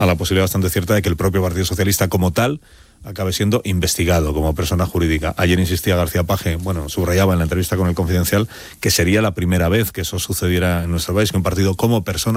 a la posibilidad bastante cierta de que el propio Partido Socialista como tal acabe siendo investigado como persona jurídica. Ayer insistía García Page, subrayaba en la entrevista con El Confidencial, que sería la primera vez que eso sucediera en nuestro país, que un partido como persona